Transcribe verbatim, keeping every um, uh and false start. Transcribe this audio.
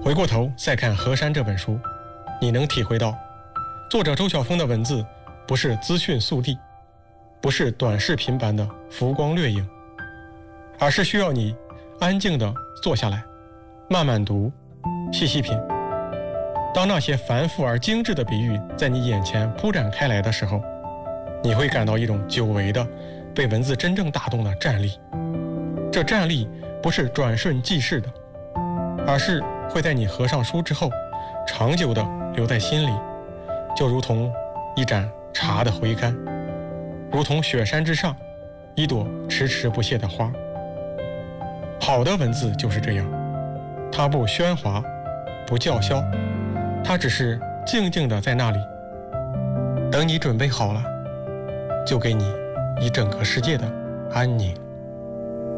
回过头再看《河山》这本书，你能体会到，作者周晓峰的文字不是资讯速递，不是短视频般的浮光掠影，而是需要你安静地坐下来，慢慢读，细细品。当那些繁复而精致的比喻在你眼前铺展开来的时候，你会感到一种久违的被文字真正打动的战栗。这战栗不是转瞬即逝的，而是会在你合上书之后长久地留在心里，就如同一盏茶的回甘，如同雪山之上一朵迟迟不谢的花。好的文字就是这样，它不喧哗，不叫嚣，它只是静静地在那里，等你准备好了，就给你一整个世界的安宁。